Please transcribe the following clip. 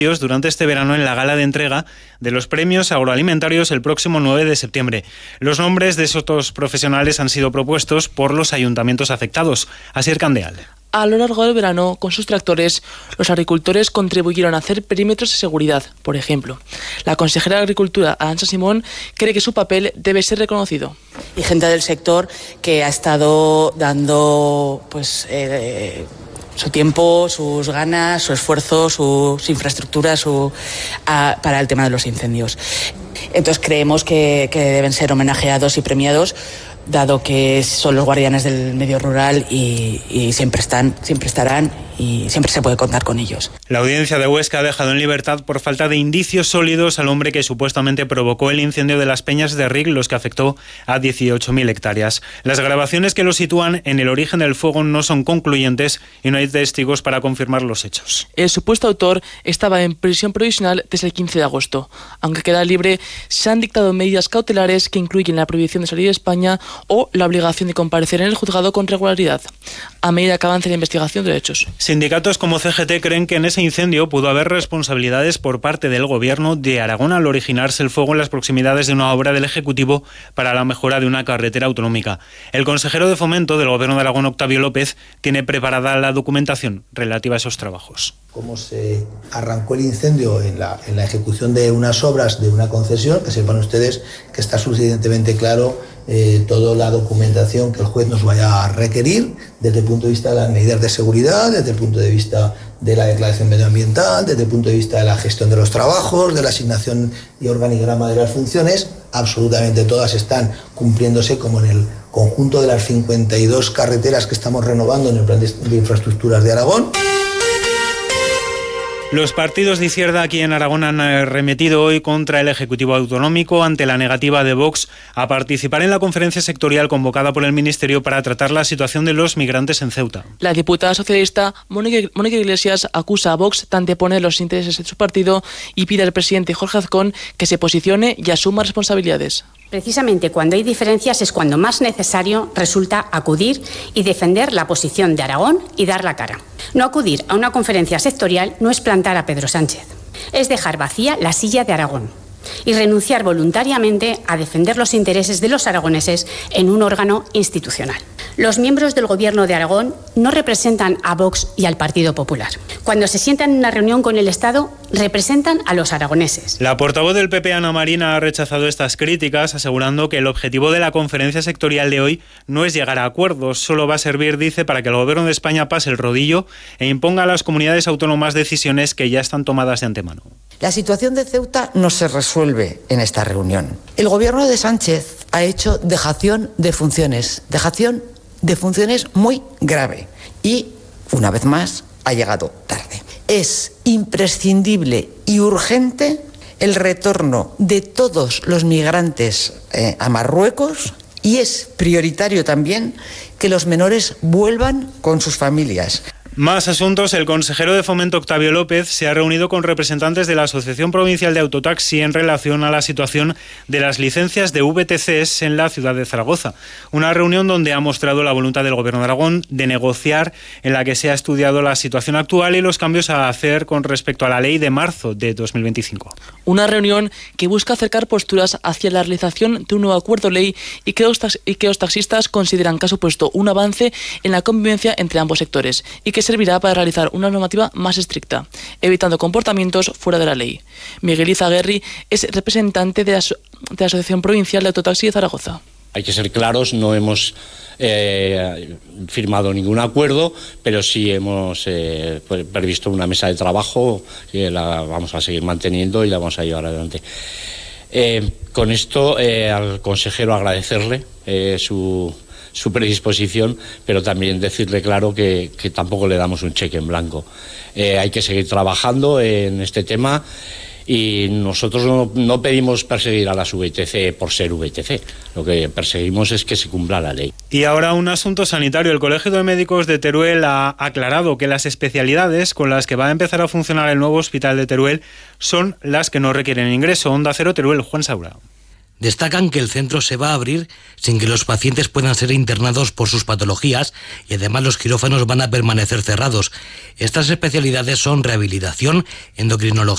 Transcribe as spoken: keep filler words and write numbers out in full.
durante este verano en la gala de entrega de los premios agroalimentarios el próximo nueve de septiembre. Los nombres de esos dos profesionales han sido propuestos por los ayuntamientos afectados. Asier Candeal. A lo largo del verano, con sus tractores, los agricultores contribuyeron a hacer perímetros de seguridad, por ejemplo. La consejera de Agricultura, Arantxa Simón, cree que su papel debe ser reconocido. Y gente del sector que ha estado dando pues eh, su tiempo, sus ganas, su esfuerzo, sus infraestructuras su, a, para el tema de los incendios. Entonces creemos que, que deben ser homenajeados y premiados, dado que son los guardianes del medio rural y, y siempre están, siempre estarán y siempre se puede contar con ellos. La audiencia de Huesca ha dejado en libertad por falta de indicios sólidos al hombre que supuestamente provocó el incendio de las Peñas de Riglos, que afectó a dieciocho mil hectáreas. Las grabaciones que lo sitúan en el origen del fuego no son concluyentes y no hay testigos para confirmar los hechos. El supuesto autor estaba en prisión provisional desde el quince de agosto. Aunque queda libre, se han dictado medidas cautelares que incluyen la prohibición de salir de España o la obligación de comparecer en el juzgado con regularidad, a medida que avance la investigación de hechos. Sindicatos como C G T creen que en ese incendio pudo haber responsabilidades por parte del Gobierno de Aragón al originarse el fuego en las proximidades de una obra del Ejecutivo para la mejora de una carretera autonómica. El consejero de Fomento del Gobierno de Aragón, Octavio López, tiene preparada la documentación relativa a esos trabajos. Cómo se arrancó el incendio en la, en la ejecución de unas obras de una concesión, que sepan ustedes que está suficientemente claro eh, toda la documentación que el juez nos vaya a requerir desde el punto de vista de las medidas de seguridad, desde el punto de vista de la declaración medioambiental, desde el punto de vista de la gestión de los trabajos, de la asignación y organigrama de las funciones. Absolutamente todas están cumpliéndose, como en el conjunto de las cincuenta y dos carreteras que estamos renovando en el plan de, de infraestructuras de Aragón. Los partidos de izquierda aquí en Aragón han arremetido hoy contra el Ejecutivo Autonómico ante la negativa de Vox a participar en la conferencia sectorial convocada por el Ministerio para tratar la situación de los migrantes en Ceuta. La diputada socialista Mónica, Mónica Iglesias acusa a Vox de anteponer los intereses de su partido y pide al presidente Jorge Azcón que se posicione y asuma responsabilidades. Precisamente cuando hay diferencias es cuando más necesario resulta acudir y defender la posición de Aragón y dar la cara. No acudir a una conferencia sectorial no es plantar a Pedro Sánchez, es dejar vacía la silla de Aragón y renunciar voluntariamente a defender los intereses de los aragoneses en un órgano institucional. Los miembros del Gobierno de Aragón no representan a Vox y al Partido Popular. Cuando se sientan en una reunión con el Estado, representan a los aragoneses. La portavoz del P P, Ana Marina, ha rechazado estas críticas, asegurando que el objetivo de la conferencia sectorial de hoy no es llegar a acuerdos, solo va a servir, dice, para que el Gobierno de España pase el rodillo e imponga a las comunidades autónomas decisiones que ya están tomadas de antemano. La situación de Ceuta no se resuelve en esta reunión. El Gobierno de Sánchez ha hecho dejación de funciones, dejación de funciones muy grave y, una vez más, ha llegado tarde. Es imprescindible y urgente el retorno de todos los migrantes eh, a Marruecos y es prioritario también que los menores vuelvan con sus familias. Más asuntos. El consejero de Fomento, Octavio López, se ha reunido con representantes de la Asociación Provincial de Autotaxi en relación a la situación de las licencias de V T Cs en la ciudad de Zaragoza. Una reunión donde ha mostrado la voluntad del Gobierno de Aragón de negociar, en la que se ha estudiado la situación actual y los cambios a hacer con respecto a la ley de marzo de dos mil veinticinco. Una reunión que busca acercar posturas hacia la realización de un nuevo acuerdo ley y que los, tax- y que los taxistas consideran que ha supuesto un avance en la convivencia entre ambos sectores y que servirá para realizar una normativa más estricta, evitando comportamientos fuera de la ley. Miguel Izaguirre es representante de la, de la Asociación Provincial de Autotaxi de Zaragoza. Hay que ser claros, no hemos eh, firmado ningún acuerdo, pero sí hemos eh, previsto una mesa de trabajo que la vamos a seguir manteniendo y la vamos a llevar adelante. Eh, con esto eh, al consejero agradecerle eh, su... su predisposición, pero también decirle claro que, que tampoco le damos un cheque en blanco. Eh, hay que seguir trabajando en este tema y nosotros no, no pedimos perseguir a las V T C por ser V T C, lo que perseguimos es que se cumpla la ley. Y ahora un asunto sanitario. El Colegio de Médicos de Teruel ha aclarado que las especialidades con las que va a empezar a funcionar el nuevo hospital de Teruel son las que no requieren ingreso. Onda Cero Teruel, Juan Saura. Destacan que el centro se va a abrir sin que los pacientes puedan ser internados por sus patologías y además los quirófanos van a permanecer cerrados. Estas especialidades son rehabilitación, endocrinología,